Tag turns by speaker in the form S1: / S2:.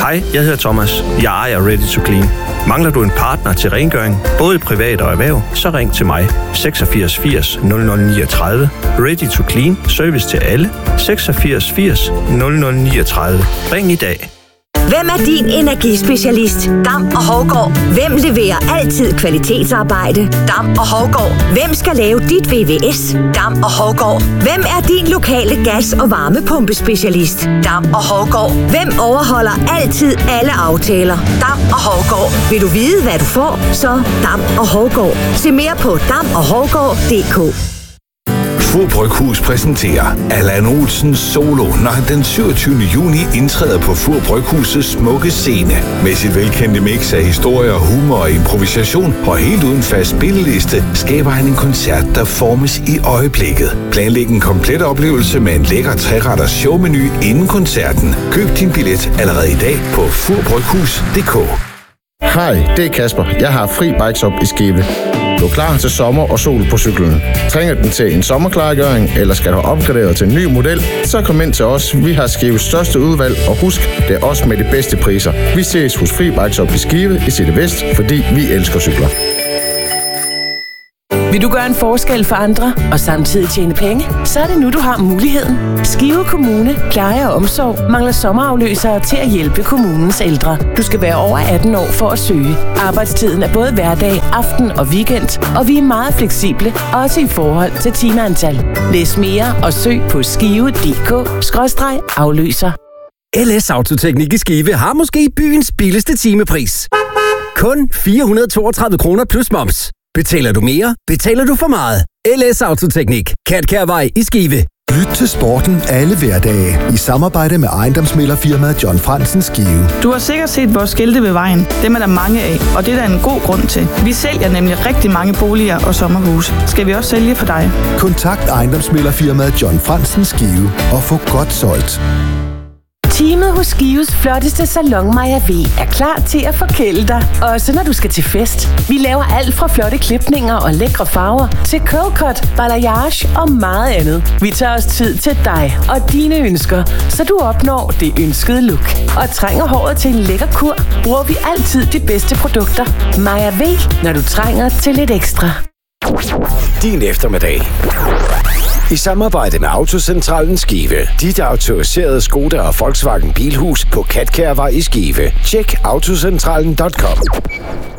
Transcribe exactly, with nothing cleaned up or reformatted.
S1: Hej, jeg hedder Thomas. Jeg ejer Ready to Clean. Mangler du en partner til rengøring, både privat og erhverv, så ring til mig. seksogfirs firs nul nul niogtredive. Ready to Clean. Service til alle. seksogfirs firs nul nul niogtredive. Ring i dag.
S2: Hvem er din energispecialist? Dam og Hovgaard. Hvem leverer altid kvalitetsarbejde? Dam og Hovgaard. Hvem skal lave dit V V S? Dam og Hovgaard. Hvem er din lokale gas- og varmepumpespecialist? Dam og Hovgaard. Hvem overholder altid alle aftaler? Dam og Hovgaard. Vil du vide, hvad du får? Så Dam og Hovgaard. Se mere på dam og hovgaard punktum d k.
S3: Fur Bryghus præsenterer Allan Olsens solo, når han den syvogtyvende juni indtræder på Fur Bryghus' smukke scene. Med sit velkendte mix af historier, humor og improvisation, og helt uden fast spilleliste, skaber han en koncert, der formes i øjeblikket. Planlæg en komplet oplevelse med en lækker treretters showmenu inden koncerten. Køb din billet allerede i dag på fur bryghus punktum d k.
S4: Hej, det er Kasper. Jeg har fri bikeshop i Skive. Du er klar til sommer og sol på cyklen. Trænger den til en sommerklargøring, eller skal du opgradere til en ny model, så kom ind til os. Vi har Skives største udvalg, og husk, det er os med de bedste priser. Vi ses hos Fri Bikeshop i Skive i City Vest, fordi vi elsker cykler.
S5: Vil du gøre en forskel for andre og samtidig tjene penge? Så er det nu, du har muligheden. Skive Kommune, pleje og omsorg mangler sommerafløsere til at hjælpe kommunens ældre. Du skal være over atten år for at søge. Arbejdstiden er både hverdag, aften og weekend, og vi er meget fleksible, også i forhold til timeantal. Læs mere og søg på skive punktum d k skråstreg afløser.
S6: L S Autoteknik i Skive har måske byens billigste timepris. Kun fire hundrede og toogtredive kroner plus moms. Betaler du mere? Betaler du for meget? L S Autoteknik. Katkærvej i Skive.
S7: Lyt til sporten alle hverdage i samarbejde med ejendomsmæglerfirmaet John Fransen Skive.
S8: Du har sikkert set vores skilte ved vejen. Dem er der mange af, og det er der en god grund til. Vi sælger nemlig rigtig mange boliger og sommerhuse. Skal vi også sælge for dig?
S7: Kontakt ejendomsmæglerfirmaet John Fransen Skive og få godt solgt.
S5: Teamet hos Skives flotteste salon Maja V er klar til at forkæle dig, også når du skal til fest. Vi laver alt fra flotte klipninger og lækre farver til curlcut, balayage og meget andet. Vi tager os tid til dig og dine ønsker, så du opnår det ønskede look. Og trænger håret til en lækker kur, bruger vi altid de bedste produkter. Maja V, når du trænger til lidt ekstra.
S9: Din eftermiddag. I samarbejde med Autocentralen Skive. Dit autoriserede Skoda og Volkswagen Bilhus på Katkærvej i Skive. Tjek autocentralen punktum com.